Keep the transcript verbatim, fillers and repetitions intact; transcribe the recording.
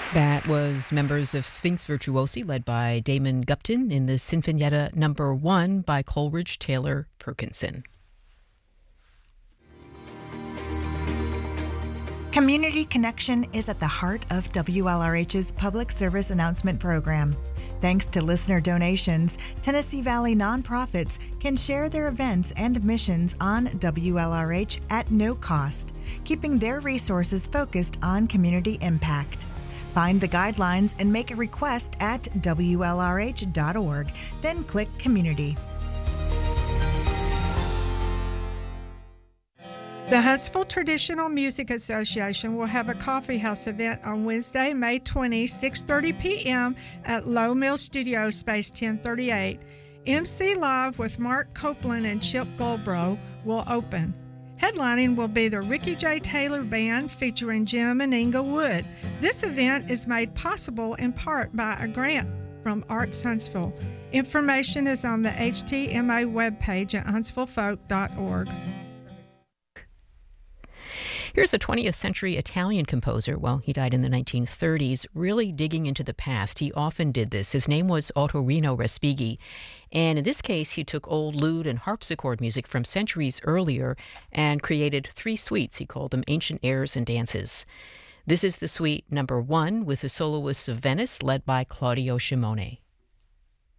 That was members of Sphinx Virtuosi led by Damon Gupton in the Sinfonietta Number One by Coleridge Taylor Perkinson. Community Connection is at the heart of W L R H's public service announcement program. Thanks to listener donations, Tennessee Valley nonprofits can share their events and missions on W L R H at no cost, keeping their resources focused on community impact. Find the guidelines and make a request at W L R H dot org, then click Community. The Huntsville Traditional Music Association will have a coffee house event on Wednesday, May twentieth, six thirty p.m. at Low Mill Studio, Space ten thirty-eight. M C Live with Mark Copeland and Chip Goldbrough will open. Headlining will be the Ricky J. Taylor Band featuring Jim and Inga Wood. This event is made possible in part by a grant from Arts Huntsville. Information is on the H T M A webpage at huntsville folk dot org. Here's a twentieth century Italian composer. Well, he died in the nineteen thirties, really digging into the past. He often did this. His name was Ottorino Respighi. And in this case, he took old lute and harpsichord music from centuries earlier and created three suites. He called them Ancient Airs and Dances. This is the suite number one with the Soloists of Venice, led by Claudio Shimone.